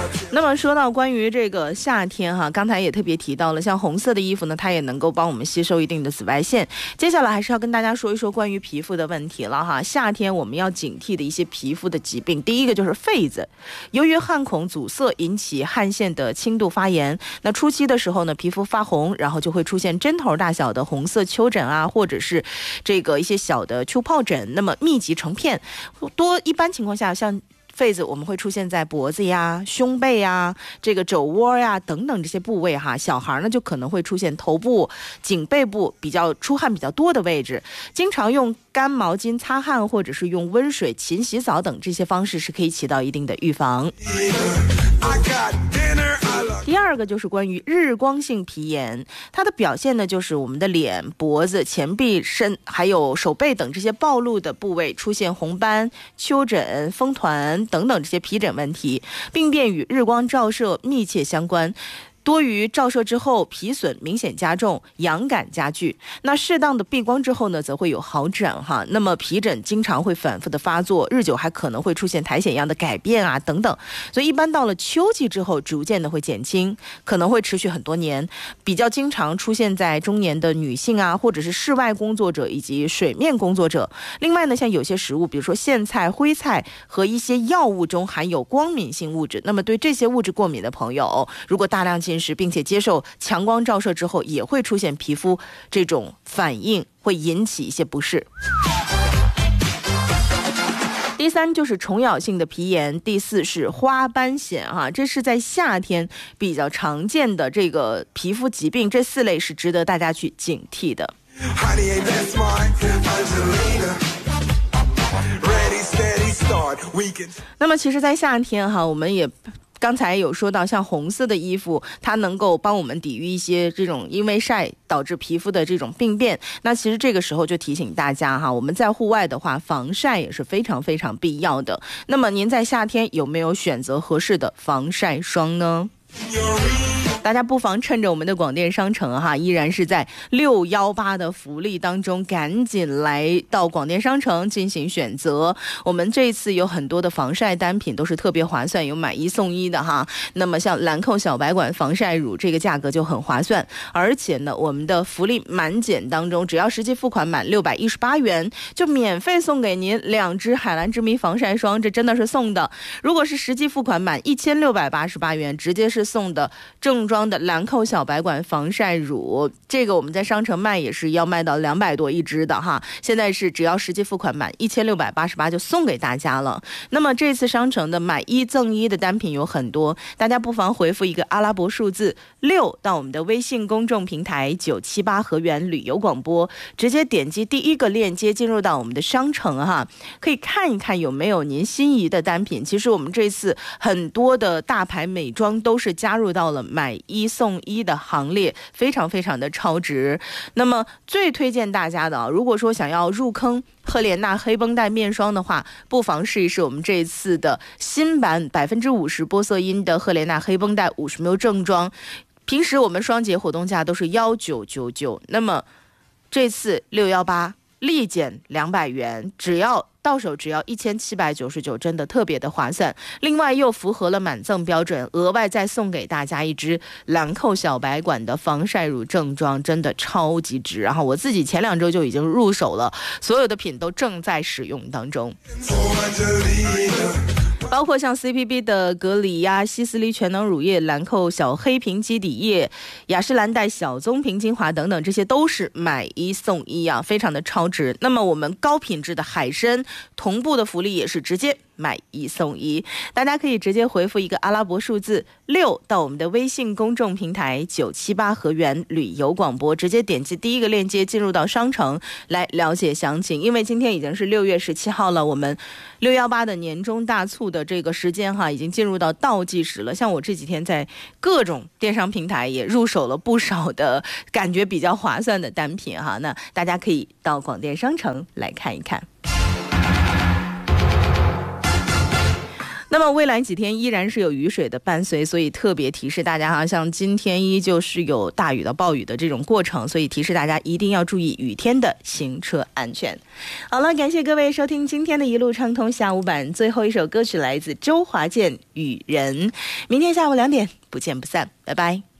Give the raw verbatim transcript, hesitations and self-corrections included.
那么说到关于这个夏天哈，刚才也特别提到了，像红色的衣服呢，它也能够帮我们吸收一定的紫外线。接下来还是要跟大家说一说关于皮肤的问题了哈。夏天我们要警惕的一些皮肤的疾病，第一个就是痱子，由于汗孔阻塞引起汗腺的轻度发炎，那初期的时候呢，皮肤发红，然后就会出现针头大小的红色丘疹啊，或者是这个一些小的丘疱疹，那么密集成片，多一般情况下像痱子我们会出现在脖子呀、胸背呀、这个肘窝呀等等这些部位哈。小孩呢就可能会出现头部、颈背部比较出汗比较多的位置，经常用干毛巾擦汗或者是用温水勤洗澡等这些方式是可以起到一定的预防。第二个就是关于日光性皮炎，它的表现呢就是我们的脸、脖子、前臂、身还有手背等这些暴露的部位出现红斑、丘疹、风团等等这些皮疹问题，病变与日光照射密切相关。多于照射之后皮损明显加重，痒感加剧。那适当的避光之后呢，则会有好转哈。那么皮疹经常会反复的发作，日久还可能会出现苔藓样的改变啊等等。所以一般到了秋季之后，逐渐的会减轻，可能会持续很多年，比较经常出现在中年的女性啊，或者是室外工作者以及水面工作者。另外呢，像有些食物，比如说苋菜、灰菜和一些药物中含有光敏性物质，那么对这些物质过敏的朋友，如果大量进食并且接受强光照射之后，也会出现皮肤这种反应，会引起一些不适。第三就是虫咬性的皮炎，第四是花斑癣哈，这是在夏天比较常见的这个皮肤疾病，这四类是值得大家去警惕的。那么其实在夏天哈，我们也刚才有说到，像红色的衣服，它能够帮我们抵御一些这种因为晒导致皮肤的这种病变。那其实这个时候就提醒大家哈，我们在户外的话，防晒也是非常非常必要的。那么您在夏天有没有选择合适的防晒霜呢？大家不妨趁着我们的广电商城哈，依然是在六一八的福利当中，赶紧来到广电商城进行选择。我们这次有很多的防晒单品都是特别划算，有买一送一的哈。那么像兰蔻小白管防晒乳，这个价格就很划算，而且呢，我们的福利满减当中，只要实际付款满六百一十八元，就免费送给您两支海蓝之谜防晒霜，这真的是送的。如果是实际付款满一千六百八十八元，直接是送的正装的兰蔻小白管防晒乳，这个我们在商城卖也是要卖到两百多一支的哈，现在是只要实际付款满一千六百八十八就送给大家了。那么这次商城的买一赠一的单品有很多，大家不妨回复一个阿拉伯数字六到我们的微信公众平台九七八河源旅游广播，直接点击第一个链接进入到我们的商城哈，可以看一看有没有您心仪的单品。其实我们这次很多的大牌美妆都是加入到了买一送一的行列，非常非常的超值。那么最推荐大家的啊，如果说想要入坑赫莲娜黑绷带面霜的话，不妨试一试我们这一次的新版百分之五十玻色因的赫莲娜黑绷带五十 ml 正装。平时我们双节活动价都是一九九九，那么这次六一八立减两百元，只要到手只要一千七百九十九，真的特别的划算。另外又符合了满赠标准，额外再送给大家一支兰蔻小白管的防晒乳正装，真的超级值。然后我自己前两周就已经入手了，所有的品都正在使用当中。包括像 C P B 的隔离呀、希思黎全能乳液、兰蔻小黑瓶基底液、雅诗兰黛小棕瓶精华等等，这些都是买一送一啊，非常的超值。那么我们高品质的海参同步的福利也是直接买一送一，大家可以直接回复一个阿拉伯数字六到我们的微信公众平台九七八河源旅游广播，直接点击第一个链接进入到商城来了解详情。因为今天已经是六月十七号了，我们六一八的年终大促的这个时间哈，已经进入到倒计时了。像我这几天在各种电商平台也入手了不少的感觉比较划算的单品哈，那大家可以到广电商城来看一看。 那么未来几天依然是有雨水的伴随，所以特别提示大家哈，像今天依旧是有大雨到暴雨的这种过程，所以提示大家一定要注意雨天的行车安全。好了，感谢各位收听今天的一路畅通下午版，最后一首歌曲来自周华健《雨人》，明天下午两点不见不散，拜拜。